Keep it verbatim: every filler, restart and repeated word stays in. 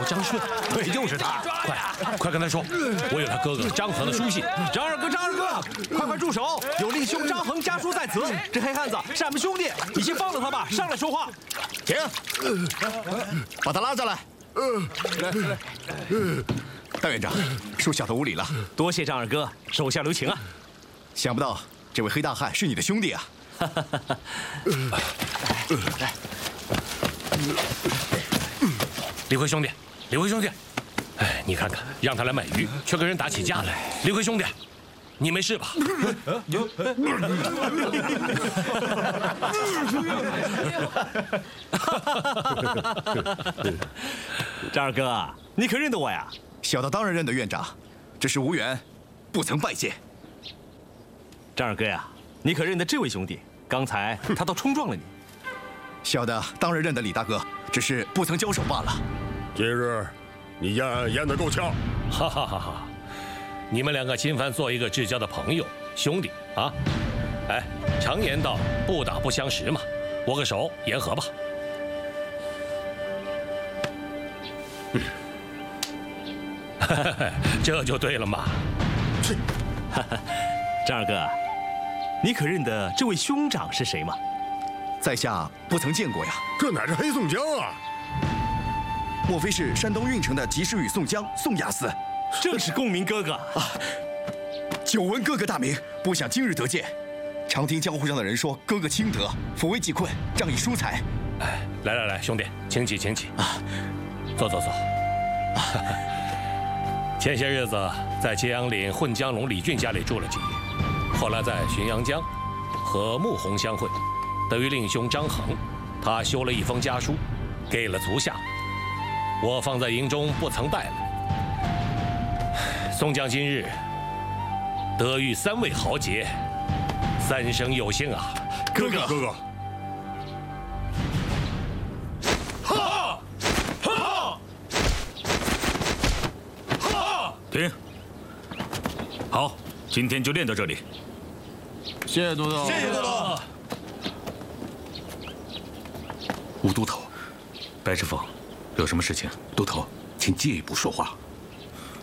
张顺， 对，就是他！ 快快跟他说，我有他哥哥张恒的书信。 张二哥，张二哥，快快住手！有令兄张恒家书在此，这黑汉子是俺们兄弟，你先放了他吧，上来说话。 停，把他拉下来。来来来，大院长，属小的无礼了。 多谢张二哥，手下留情啊！ 想不到这位黑大汉是你的兄弟啊！ 来， 李逵兄弟，李逵兄弟，哎，你看看，让他来买鱼，却跟人打起架来。李逵兄弟，你没事吧？ 张二哥，你可认得我呀？ 小的当然认得院长，只是无缘，不曾拜见。 张二哥呀，你可认得这位兄弟？刚才他倒冲撞了你。 小的当然认得李大哥，只是不曾交手罢了。 今日你演演得够呛， 哈哈哈哈！你们两个侵犯做一个至交的朋友兄弟啊！哎，常言道不打不相识嘛，握个手言和吧。嗯，这就对了嘛。 去， 张二哥，你可认得这位兄长是谁吗？ 在下不曾见过呀。 这乃是黑宋江啊！ 莫非是山东运城的及时雨宋江宋押司？ 正是公明哥哥啊！ 久闻哥哥大名，不想今日得见。常听江湖上的人说，哥哥清德，抚危济困，仗义疏财。 哎，来来来，兄弟，请起，请起啊！坐坐坐。前些日子在揭阳岭混江龙李俊家里住了几夜，后来在浔阳江和穆弘相会，得遇令兄张衡，他修了一封家书，给了足下，我放在营中不曾带来。宋江今日得遇三位豪杰，三生有幸啊！ 哥哥，哥哥， 哈哈哈！ 停！好，今天就练到这里。 谢谢都督， 谢谢都督。 吴都头，白师傅，有什么事情？ 都头，请借一步说话。